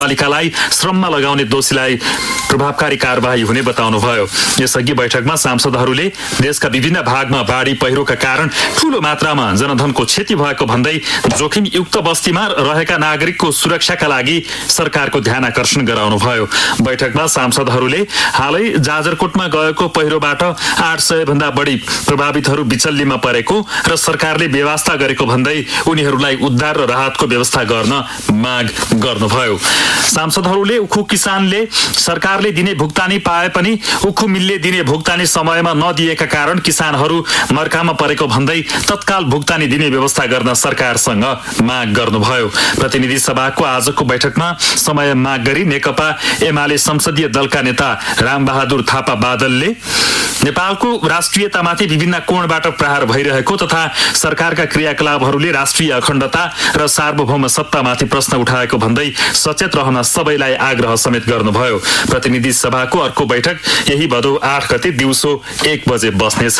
पालिकालाई श्रममा लगाउने दोषीलाई प्रभावकारी कारबाही हुने बताउनुभयो। यसअघि बैठकमा सांसदहरूले देशका विभिन्न भागमा बाढी पहिरोका कारण ठूलो मात्रामा जनधनको क्षति भएको भन्दै जोखिमयुक्त बस्तीमा रहेका नागरिकको सुरक्षाका लागि सरकारको ध्यान आकर्षण गराउनुभयो। बैठकमा सांसदहरूले हालै जाजरकोटमा गएको पहिरोबाट 800 भन्दा बढी प्रभावितहरू बिचल्लीमा परेको र सरकारले व्यवस्था गरेको भन्दै उनीहरूलाई उद्धार र राहतको व्यवस्था गर्न माग गर्नुभयो। सांसदहरूले उखु किसानले सरकारले दिने भुक्तानी पाए पनि उखु मिलले दिने भुक्तानी समयमा नदिएका कारण किसानहरू मर्कामा परेको भन्दै तत्काल भुक्तानी दिने व्यवस्था गर्न सरकारसँग माग गर्नुभयो। प्रतिनिधि सभाको आजको बैठकमा समय माग गरी नेकपा एमाले संसदीय दलका नेता रामबहादुर थापा बादलले नेपालको राष्ट्रियतामाथि विभिन्न कोणबाट प्रहार भइरहेको तथा सरकारका क्रियाकलापहरूले राष्ट्रिय अखण्डता र सार्वभौम सत्तामाथि प्रश्न उठाएको भन्दै सचेत रहन सबैलाई आग्रह समेत गर्नुभयो। प्रतिनिधि सभाको अर्को बैठक यही भदौ 8 गते दिउँसो 1 बजे बस्नेछ।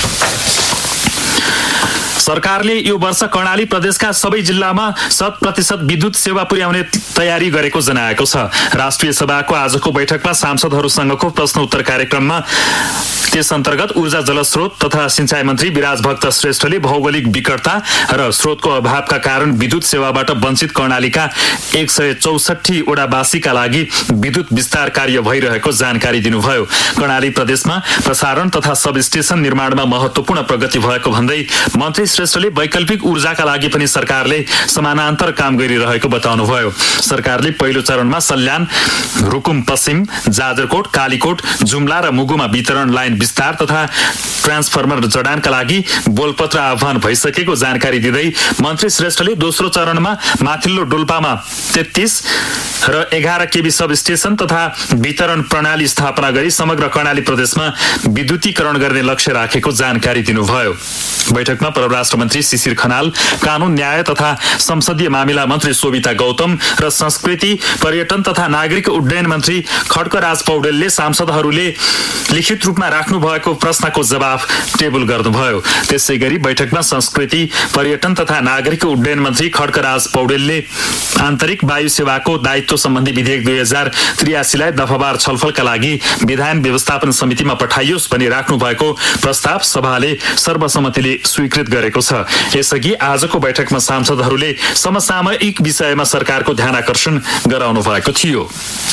सरकारले यो वर्ष कर्णाली प्रदेशका सबै जिल्लामा 100% विद्युत सेवा पुर्याउने तयारी गरेको जनाएको छ। राष्ट्रिय सभाको आजको बैठकमा सांसदहरूसँगको प्रश्न उत्तर कार्यक्रममा त्यस अन्तर्गत ऊर्जा जलस्रोत तथा सिंचाई मन्त्री विराज भक्त श्रेष्ठले भौगोलिक विकटता र स्रोतको अभावका कारण विद्युत सेवाबाट वञ्चित कर्णालीका 164 वडावासीका लागि विद्युत विस्तार कार्य भइरहेको जानकारी दिनुभयो। कर्णाली प्रदेशमा प्रसारण तथा सब स्टेशन निर्माणमा महत्वपूर्ण प्रगति भएको भन्दै मन्त्री श्रेष्ठले वैकल्पिक ऊर्जाका लागि पनि सरकारले समानान्तर काम गरिरहेको बताउनुभयो। सरकारले पहिलो चरणमा सल्यान, रुकुम पश्चिम, जाजरकोट, कालीकोट, जुम्ला र मुगुमा वितरण लाइन विस्तार तथा ट्रान्सफर्मर जडानका लागि बोलपत्र आह्वान भइसकेको जानकारी दिँदै मन्त्री श्रेष्ठले दोस्रो चरणमा माथिल्लो डोल्पामा 33 र 11 केबी सब स्टेशन तथा वितरण प्रणाली स्थापना गरी समग्र कर्णाली प्रदेशमा विद्युतीकरण गर्ने लक्ष्य राखेको जानकारी दिनुभयो। बैठकमा परराष्ट्र मन्त्री शिशिर खनाल, कानून न्याय तथा संसदीय मामिला मन्त्री शोभिता गौतम र संस्कृति पर्यटन तथा नागरिक उड्डयन मन्त्री खड्कराज पौडेलले सांसदहरूले लिखित रूपमा राख्नु भएको प्रश्नको जवाफ टेबल गर्नुभयो। त्यसै गरी बैठकमा संस्कृति पर्यटन तथा नागरिक उड्डयन मन्त्री खड्कराज पौडेलले आन्तरिक वायु सेवाको दायित्व सम्बन्धी विधेयक 2083 लाई दफावार छलफलका लागि विधान व्यवस्थापन समितिमा पठाइयोस् भनी राख्नु भएको प्रस्ताव सभाले सर्वसम्मतिले स्वीकृत गरेको छ। यसअघि आजको बैठकमा सांसदहरूले समसामयिक विषयमा सरकारको ध्यान आकर्षण गराउनु भएको थियो।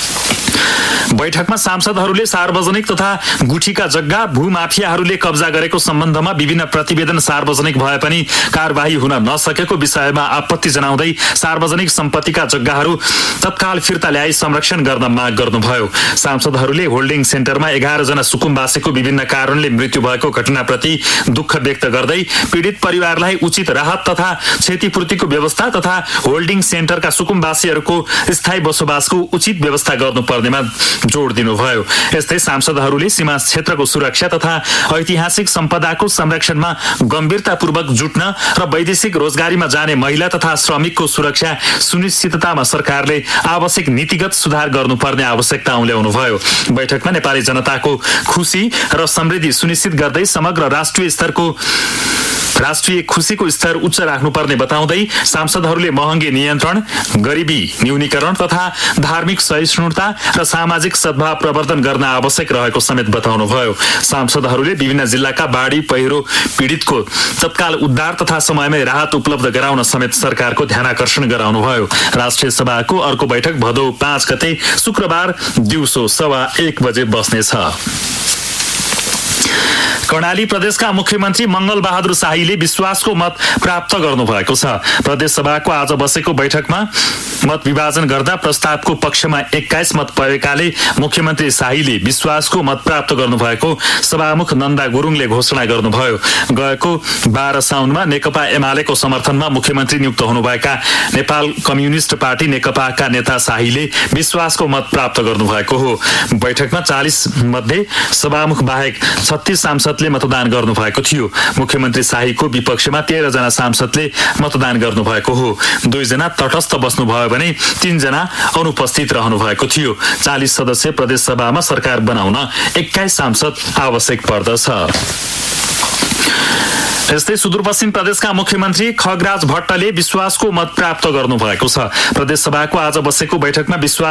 बैठकमा सांसदहरूले सार्वजनिक तथा गुठीका जग्गा भूमाफियाहरूले कब्जा गरेको सम्बन्धमा विभिन्न प्रतिवेदन सार्वजनिक भए पनि कारबाही हुन नसकेको विषयमा आपत्ति जनाउँदै सार्वजनिक सम्पत्तिका जग्गाहरू तत्काल फिर्ता ल्याई संरक्षण गर्न माग गर्नुभयो। सांसदहरूले होल्डिङ सेन्टरमा 11 जना सुकुम्बासीको विभिन्न कारणले मृत्यु भएको घटनाप्रति दुःख व्यक्त गर्दै पीडित परिवारलाई उचित राहत तथा क्षतिपूर्तिको व्यवस्था तथा होल्डिङ सेन्टरका सुकुम्बासीहरूको स्थायी बसोबासको उचित व्यवस्था गर्नुपर्नेमा जोड दिनुभयो। यस्तै सांसदहरूले सीमा क्षेत्रको सुरक्षा तथा ऐतिहासिक सम्पदाको संरक्षणमा गम्भीरतापूर्वक जुट्न र वैदेशिक रोजगारीमा जाने महिला तथा श्रमिकको सुरक्षा सुनिश्चिततामा सरकारले आवश्यक नीतिगत सुधार गर्नुपर्ने आवश्यकता उल्याउनुभयो। बैठकमा नेपाली जनताको खुशी र समृद्धि सुनिश्चित गर्दै समग्र राष्ट्रिय खुशीको स्तर उच्च राख्नुपर्ने बताउँदै सांसदहरूले महँगी नियन्त्रण, गरिबी न्यूनीकरण तथा धार्मिक सहिष्णुता र सामाजिक सद्भाव प्रवर्धन गर्न आवश्यक रहेको समेत बताउनुभयो। सांसदहरूले विभिन्न जिल्लाका बाढी पहिरो पीडितको तत्काल उद्धार तथा समयमै राहत उपलब्ध गराउन समेत सरकारको ध्यानाकर्षण गराउनुभयो। राष्ट्रिय सभाको अर्को बैठक भदौ 5 गते शुक्रबार दिउँसो 1:15 बजे बस्नेछ। कर्णाली प्रदेशका मुख्यमन्त्री मंगल बहादुर शाहीले विश्वासको मत प्राप्त गर्नुभएको छ। प्रदेश सभाको आज बसेको बैठकमा मत विभाजन गर्दा प्रस्तावको पक्षमा 21 मत परेकाले मुख्यमन्त्री शाहीले विश्वासको मत प्राप्त गर्नुभएको सभामुख नन्दा गुरुङले घोषणा गर्नुभयो। गएको 12 साउनमा नेकपा एमालेको समर्थनमा मुख्यमन्त्री नियुक्त हुनुभएका नेपाल कम्युनिस्ट पार्टी नेकपाका नेता शाहीले विश्वासको मत प्राप्त गर्नुभएको हो। बैठकमा 40 मध्ये सभामुख बाहेक 36 सांसदले मतदान गर्नुभएको थियो। मुख्यमन्त्री शाहीको विपक्षमा 13 जना सांसदले मतदान गर्नुभएको हो। 2 जना तटस्थ बस्नुभयो भने 3 जना अनुपस्थित रहनु भएको थियो। 40 सदस्य प्रदेश सभामा सरकार बनाउन 21 सांसद आवश्यक पर्दछ। यस्तै सुदूरपश्चिम प्रदेशका मुख्यमन्त्री खगराज भट्टले विश्वासको मत प्राप्त गर्नुभएको छ। प्रदेशसभाको आज बसेको बैठकमा विश्वास